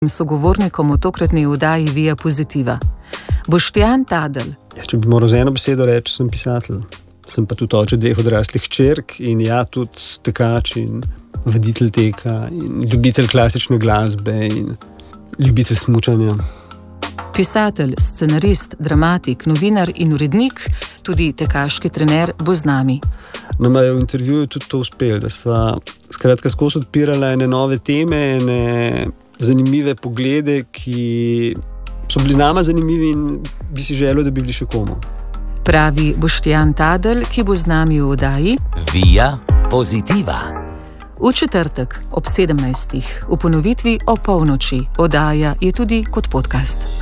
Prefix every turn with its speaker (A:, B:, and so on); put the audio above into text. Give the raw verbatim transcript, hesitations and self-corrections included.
A: sogovornikom v tokratni oddaji Via Pozitiva. Boštjan Tadelj.
B: Ja, če bi moral z eno besedo reči, sem pisatelj. Sem pa tudi oče dveh odraslih hčerk in ja, tudi tekač in voditelj teka in ljubitelj klasične glasbe in ljubitelj smučanja.
A: Pisatelj, scenarist, dramatik, novinar in urednik, tudi tekaški trener bo z nami.
B: Nama je v intervjuju tudi to uspelo, da sva skratka skozi odpirala ene nove teme, ene zanimive poglede, ki so bili nama zanimivi in bi si želel, da bi bili še komu.
A: Pravi Boštjan Tadelj, ki bo z nami v oddaji
C: Via Pozitiva.
A: V četrtek ob sedemnajstih, v ponovitvi o polnoči. Oddaja je tudi kot podcast.